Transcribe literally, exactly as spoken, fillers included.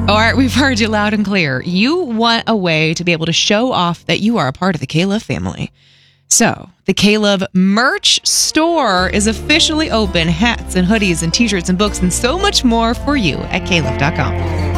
All right, we've heard you loud and clear. You want a way to be able to show off that you are a part of the K-Love family. So, the K-Love merch store is officially open. Hats and hoodies and t-shirts and books and so much more for you at K Love dot com.